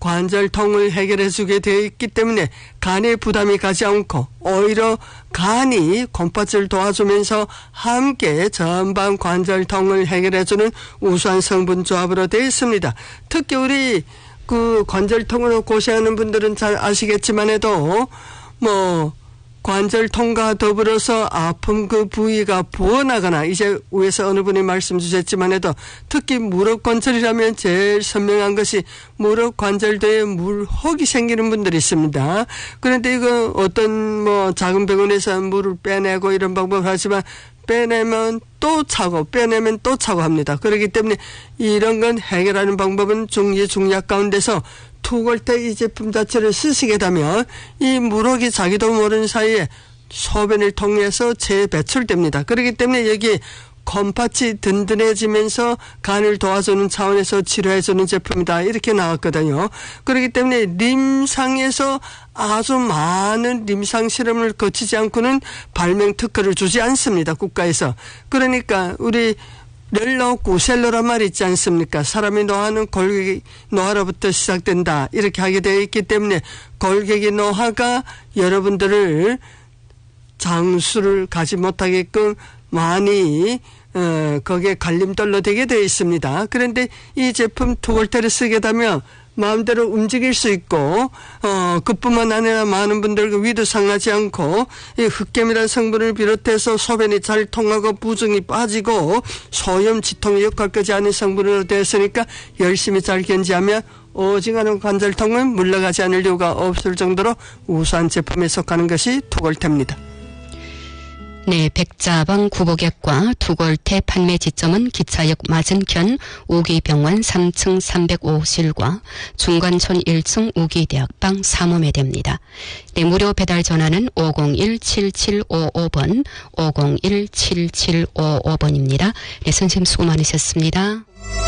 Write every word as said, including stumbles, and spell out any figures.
관절통을 해결해 주게 되어 있기 때문에 간에 부담이 가지 않고 오히려 간이 콩팥을 도와주면서 함께 전방 관절통을 해결해 주는 우수한 성분 조합으로 되어 있습니다. 특히 우리 그 관절통으로 고생하는 분들은 잘 아시겠지만 해도 뭐 관절통과 더불어서 아픈 그 부위가 부어나거나 이제 위에서 어느 분이 말씀 주셨지만 해도 특히 무릎 관절이라면 제일 선명한 것이 무릎 관절대에 물혹이 생기는 분들이 있습니다. 그런데 이거 어떤 뭐 작은 병원에서 물을 빼내고 이런 방법을 하지만 빼내면 또 차고 빼내면 또 차고 합니다. 그렇기 때문에 이런 건 해결하는 방법은 중지 중약 가운데서 투골테 이 제품 자체를 쓰시게 되면 이 물혹이 자기도 모르는 사이에 소변을 통해서 재배출됩니다. 그렇기 때문에 여기 콩팥이 든든해지면서 간을 도와주는 차원에서 치료해주는 제품이다 이렇게 나왔거든요. 그렇기 때문에 림상에서 아주 많은 림상 실험을 거치지 않고는 발명 특허를 주지 않습니다. 국가에서. 그러니까 우리 렐로 구셀로란 말이 있지 않습니까? 사람이 노화는 골격이 노화로부터 시작된다 이렇게 하게 되어 있기 때문에 골격의 노화가 여러분들을 장수를 가지 못하게끔 많이 어, 거기에 갈림돌로 되게 되어 있습니다. 그런데 이 제품 투골테를 쓰게 되면 마음대로 움직일 수 있고 어, 그뿐만 아니라 많은 분들 그 위도 상하지 않고 이 흑겜이라는 성분을 비롯해서 소변이 잘 통하고 부종이 빠지고 소염 지통의 역할까지 하는 성분으로 되었으니까 열심히 잘 견지하면 오징어는 관절통은 물러가지 않을 이유가 없을 정도로 우수한 제품에 속하는 것이 투골테입니다. 네, 백자방 구보객과 투골테 판매 지점은 기차역 맞은편 우기병원 삼 층 삼백오 호실과 중관촌 일 층 우기대학방 삼 호에 됩니다. 네, 무료 배달 전화는 오공일 칠칠오오 번, 오공일 칠칠오오 번입니다. 네, 선생님 수고 많으셨습니다.